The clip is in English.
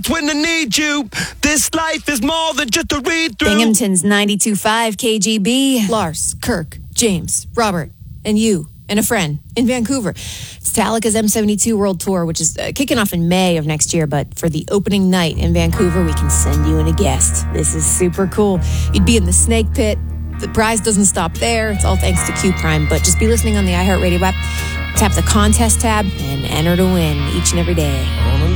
that's when I need you. This life is more than just a read-through. Binghamton's 92.5 KGB. Lars, Kirk, James, Robert, and you, and a friend in Vancouver. It's Metallica's M72 World Tour, which is kicking off in May of next year. But for the opening night in Vancouver, we can send you in a guest. This is super cool. You'd be in the Snake Pit. The prize doesn't stop there. It's all thanks to Q Prime. But just be listening on the iHeartRadio app. Tap the contest tab and enter to win each and every day.